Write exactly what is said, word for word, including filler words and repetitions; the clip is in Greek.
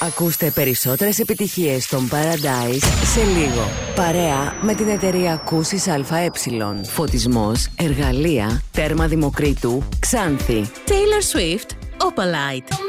Ακούστε περισσότερες επιτυχίες στον Paradise σε λίγο. Παρέα με την εταιρεία Ακούσεις ΑΕ. Φωτισμός, εργαλεία, τέρμα Δημοκρίτου, Ξάνθη. Taylor Swift, Opalite.